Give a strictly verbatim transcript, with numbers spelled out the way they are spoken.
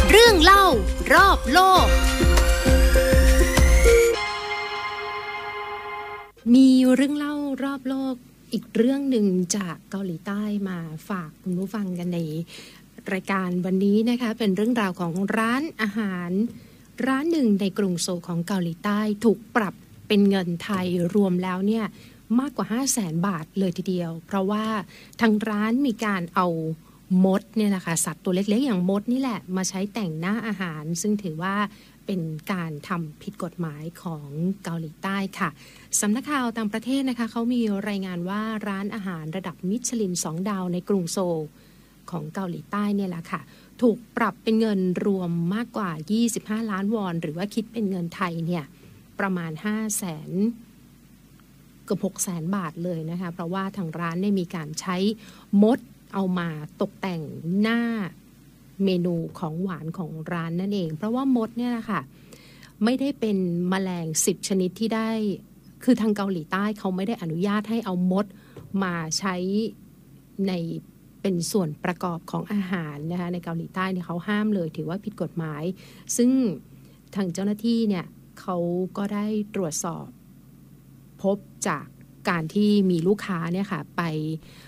เรื่องเล่ารอบโลกมีเรื่องเล่ารอบโลกอีกเรื่องหนึ่งจากเกาหลีใต้มาฝากคุณผู้ฟังกันในรายการวันนี้นะคะเป็นเรื่องราวของร้านอาหารร้านหนึ่งในกรุงโซลของเกาหลีใต้ถูกปรับเป็นเงินไทยรวมแล้วเนี่ยมากกว่า ห้าแสน บาทเลยทีเดียวเพราะว่าทางร้านมีการเอามดเนี่ยนะคะสัตว์ตัวเล็กๆอย่างมดนี่แหละมาใช้แต่งหน้าอาหารซึ่งถือว่าเป็นการทำผิดกฎหมายของเกาหลีใต้ค่ะสำนักข่าวต่างประเทศนะคะเขามีรายงานว่าร้านอาหารระดับมิชลินสองดาวในกรุงโซลของเกาหลีใต้เนี่ยแหละค่ะถูกปรับเป็นเงินรวมมากกว่ายี่สิบห้าล้านวอนหรือว่าคิดเป็นเงินไทยเนี่ยประมาณ ห้าแสน เกือบ หกแสน บาทเลยนะคะเพราะว่าทางร้านได้มีการใช้มดเอามาตกแต่งหน้าเมนูของหวานของร้านนั่นเองเพราะว่ามดเนี่ยนะคะไม่ได้เป็นแมลงสิบชนิดที่ได้คือทางเกาหลีใต้เขาไม่ได้อนุญาตให้เอามดมาใช้ในเป็นส่วนประกอบของอาหารนะคะในเกาหลีใต้เนี่ยเขาห้ามเลยถือว่าผิดกฎหมายซึ่งทางเจ้าหน้าที่เนี่ยเขาก็ได้ตรวจสอบพบจากการที่มีลูกค้าเนี่ยค่ะไป